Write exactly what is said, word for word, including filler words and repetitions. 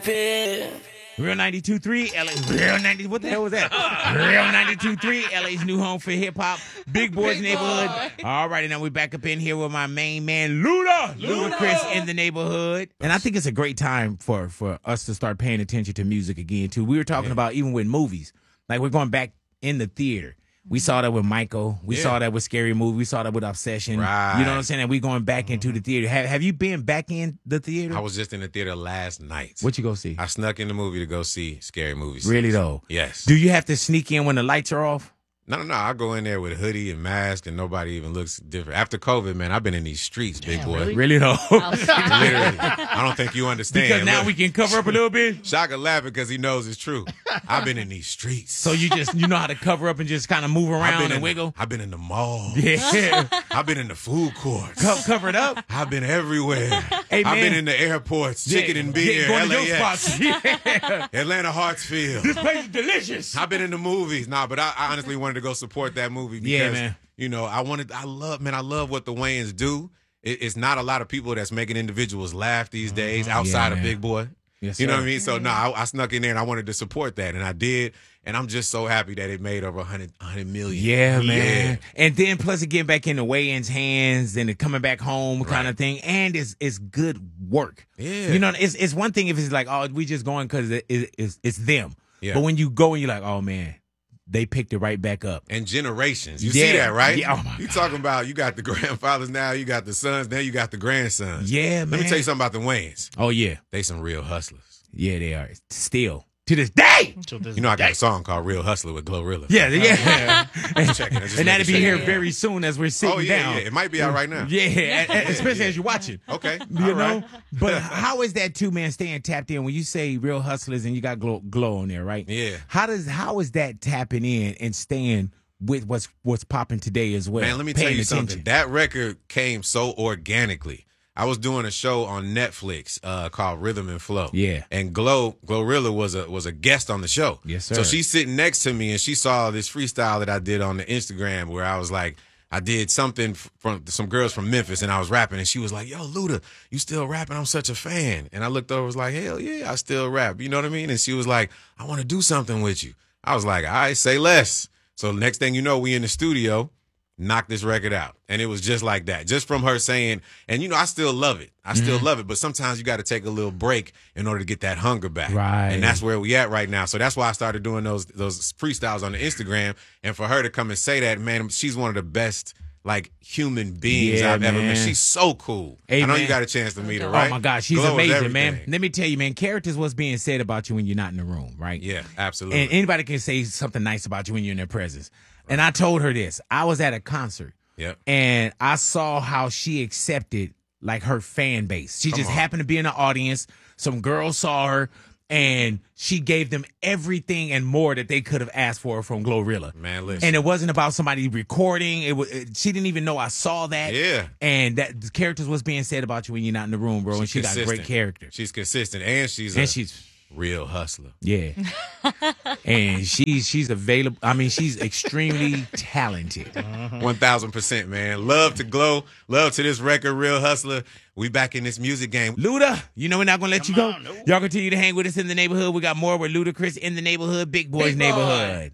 Real ninety-two point three, L A. Real ninety. What the hell was that? Real ninety-two point three, L A's new home for hip hop. Big Boys Big Neighborhood. Boy. All righty, now we're back up in here with my main man, Luda. Luda Chris in the neighborhood. And I think it's a great time for for us to start paying attention to music again too. We were talking Yeah. about even with movies, like we're going back in the theater. We saw that with Michael. We Yeah. saw that with Scary Movie. We saw that with Obsession. Right. You know what I'm saying? And we going back into the theater. Have, have you been back in the theater? I was just in the theater last night. What you go see? I snuck in the movie to go see Scary Movies. Really though? Yes. Do you have to sneak in when the lights are off? No, no, no. I go in there with a hoodie and mask, and nobody even looks different. After COVID, man, I've been in these streets, big boy. really? Really though? Literally. I don't think you understand. Because now Look, we can cover up a little bit. Shaka laughing because he knows it's true. I've been in these streets. So you just you know how to cover up and just kind of move I've around been and in wiggle. The, I've been in the mall. Yeah, I've been in the food courts. Co- cover it up. I've been everywhere. Hey, I've man. been in the airports, chicken Yeah, and beer, yeah, going to L A your X, spots. Yeah. Atlanta Hartsfield. This place is delicious. I've been in the movies. Nah, but I, I honestly wanted to go support that movie because, Yeah, man. you know, I wanted, I love, man, I love what the Wayans do. It, it's not a lot of people that's making individuals laugh these days outside Yeah, of man. Big Boy. Yes, You know sir. what I mean? So, no, I, I snuck in there and I wanted to support that, and I did. And I'm just so happy that it made over one hundred, one hundred million. Yeah, man. And then plus it getting back in the Wayans' hands and it coming back home kind Right. of thing. And it's it's good work. Yeah. You know, it's it's one thing if it's like, oh, we just going because it, it, it's, it's them. Yeah. But when you go and you're like, oh, man, they picked it right back up. And generations. You Yeah. see that, right? Yeah. Oh, my you God. talking about you got the grandfathers now, you got the sons, now you got the grandsons. Yeah, Let man. me tell you something about the Wayans. Oh, yeah. They some real hustlers. Yeah, they are. Still. To this day. You know, I got a song called Real Hustler with Glorilla. Yeah, yeah. Just checking. Just And that'll making be sure. here very soon as we're sitting Oh, yeah, down. yeah. It might be out right now. Yeah, and- and especially yeah. as you're watching. Okay. You All know? right. But how is that too, man, staying tapped in? When you say Real Hustlers and you got Glow, glow on there, right? Yeah. How does how is that tapping in and staying with what's what's popping today as well? Man, let me Paying tell you attention. something. That record came so organically. I was doing a show on Netflix uh, called Rhythm and Flow. Yeah. And Glow Glorilla was a was a guest on the show. Yes, sir. So she's sitting next to me and she saw this freestyle that I did on the Instagram where I was like, I did something f- from some girls from Memphis and I was rapping and she was like, yo, Luda, you still rapping? I'm such a fan. And I looked over, was like, hell yeah, I still rap. You know what I mean? And she was like, I want to do something with you. I was like, all right, say less. So next thing you know, we in the studio, knock this record out. And it was just like that. Just from her saying, and you know, I still love it. I still Mm-hmm. love it. But sometimes you got to take a little break in order to get that hunger back. Right. And that's where we at right now. So that's why I started doing those those freestyles on the Instagram. And for her to come and say that, man, she's one of the best like human beings Yeah, I've ever met. man. She's so cool. Hey, I know man. you got a chance to meet her, right? Oh my gosh, she's Glow is amazing, man. everything. Let me tell you, man, characters what's being said about you when you're not in the room, right? Yeah, absolutely. And anybody can say something nice about you when you're in their presence. And I told her this. I was at a concert. Yep. And I saw how she accepted like her fan base. She just on. happened to be in the audience. Some girls saw her and she gave them everything and more that they could have asked for from Glorilla. Man, listen. And it wasn't about somebody recording. It was it, she didn't even know I saw that. Yeah. And that the characters was being said about you when you're not in the room, bro. and she got great consistent. character. She's consistent and she's And a she's real hustler. yeah. And she's she's available. I mean, she's extremely talented. One thousand percent, man. Love to Glow. Love to this record, Real Hustler. We back in this music game. Luda, you know we're not gonna let you go. on, no. Y'all continue to hang with us in the neighborhood. We got more with Ludacris in the neighborhood, Big Boys Big Boy. neighborhood.